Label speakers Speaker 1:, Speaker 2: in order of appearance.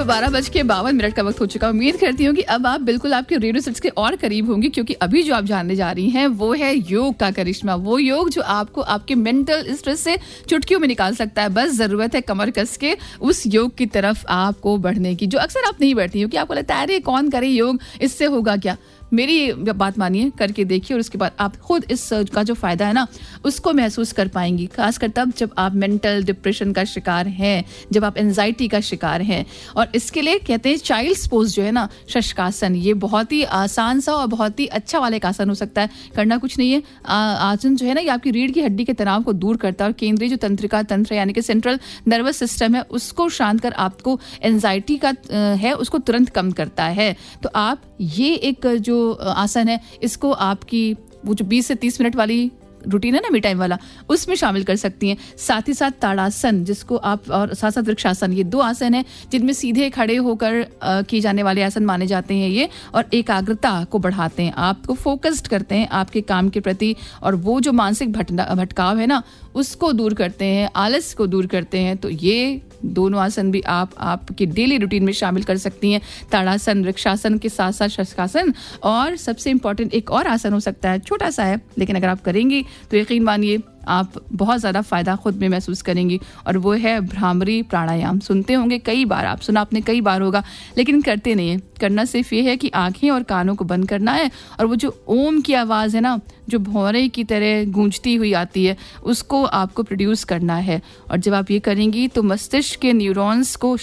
Speaker 1: 12:52 का वक्त हो चुका। उम्मीद करती हूँ कि अब आप बिल्कुल आपके रेडियो सेट्स के और करीब होंगी, क्योंकि अभी जो आप जानने जा रही हैं वो है योग का करिश्मा। वो योग जो आपको आपके मेंटल स्ट्रेस से चुटकियों में निकाल सकता है। बस जरूरत है कमर कस के उस योग की तरफ आपको बढ़ने की, जो अक्सर आप नहीं बढ़ती हो, कि आपको लगता है अरे कौन करे योग, इससे होगा क्या। मेरी बात मानिए, करके देखिए और उसके बाद आप खुद इस का जो फायदा है ना उसको महसूस कर पाएंगी। खासकर तब जब आप मेंटल डिप्रेशन का शिकार हैं, जब आप एंजाइटी का शिकार हैं। और इसके लिए कहते हैं चाइल्ड्स पोज जो है ना, शशकासन, ये बहुत ही आसान सा और बहुत ही अच्छा वाला एक आसन हो सकता है। करना कुछ नहीं है। आसन जो है ना, ये आपकी रीढ़ की हड्डी के तनाव को दूर करता है और केंद्रीय जो तंत्रिका तंत्र यानी कि सेंट्रल नर्वस सिस्टम है उसको शांत कर आपको एंजाइटी का है उसको तुरंत कम करता है। तो आप ये एक जो आसन है इसको आपकी वो जो 20 से 30 मिनट वाली रूटीन है ना, मी टाइम वाला, उसमें शामिल कर सकती हैं। साथ ही साथ ताड़ासन, जिसको आप, और साथ साथ वृक्षासन, ये दो आसन हैं जिनमें सीधे खड़े होकर किए जाने वाले आसन माने जाते हैं ये, और एकाग्रता को बढ़ाते हैं, आपको फोकस्ड करते हैं आपके काम के प्रति, और वो जो मानसिक भटकाव है ना उसको दूर करते हैं, आलस को दूर करते हैं। तो ये दोनों आसन भी आप आपकी डेली रूटीन में शामिल कर सकती हैं। ताड़ासन, वृक्षासन के साथ साथ शशकासन, और सबसे इंपॉर्टेंट एक और आसन हो सकता है, छोटा सा है लेकिन अगर आप करेंगी तो यकीन मानिए आप बहुत ज़्यादा फ़ायदा खुद में महसूस करेंगी, और वो है भ्रामरी प्राणायाम। सुनते होंगे कई बार, आप सुना आपने कई बार होगा, लेकिन करते नहीं है। करना सिर्फ ये है कि आंखें और कानों को बंद करना है, और वो जो ओम की आवाज़ है ना, जो भौरे की तरह गूंजती हुई आती है, उसको आपको प्रोड्यूस करना है। और जब आप ये करेंगी तो मस्तिष्क के न्यूरॉन्स को